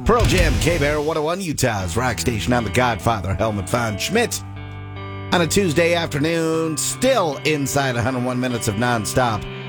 Pearl Jam, K-Bear, 101 Utah's rock station. I'm the Godfather, Helmut von Schmidt. On a Tuesday afternoon, still inside 101 minutes of nonstop